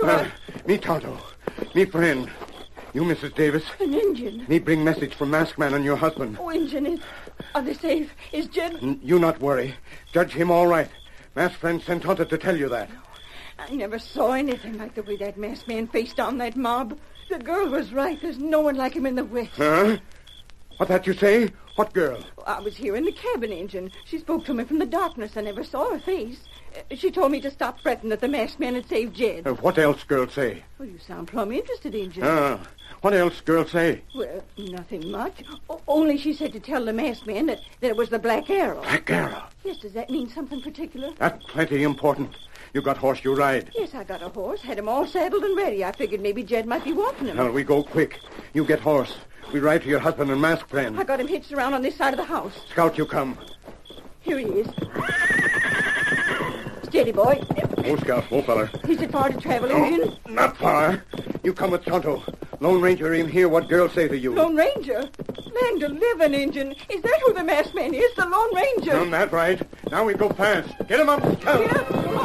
Me Tonto. Me friend. You, Mrs. Davis. An Injun. Me bring message from Masked Man and your husband. Oh, Injun, are they safe? Is Jed... You not worry. Judge him all right. Masked friend sent Tonto to tell you that. I never saw anything like the way that masked man faced down that mob. The girl was right. There's no one like him in the West. Huh? What that you say? What girl? I was here in the cabin, Injun. She spoke to me from the darkness. I never saw her face. She told me to stop fretting that the masked man had saved Jed. What else girl say? Well, you sound plumb interested, Injun. What else girl say? Well, nothing much. Only she said to tell the masked man that it was the Black Arrow. Black Arrow? Yes, does that mean something particular? That's plenty important. You got horse you ride? Yes, I got a horse. Had him all saddled and ready. I figured maybe Jed might be wanting him. Well, we go quick. You get horse. We ride to your husband and Masked friend. I got him hitched around on this side of the house. Scout, you come. Here he is. Steady, boy. Oh, Scout, oh, feller. Is it far to travel, Injun? Not far. You come with Tonto. Lone Ranger ain't hear what girl say to you. Lone Ranger? Land of living, Injun. Is that who the masked man is, the Lone Ranger? That's right. Now we go fast. Get him up, Scout. Yeah.